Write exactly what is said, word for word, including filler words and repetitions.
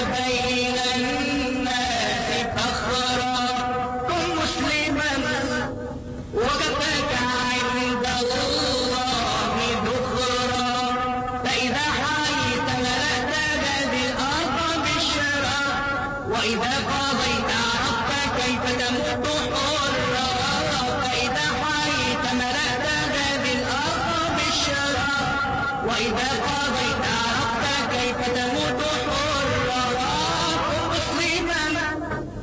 بين الناس فخرا كن مسلما وكفاك عند الله ذخرا فإذا حييت ملأت هذه الأرض بالشرى وإذا قضيت عرفت كيف تموت حرا فإذا حييت ملأت هذه الأرض بالشرى وإذا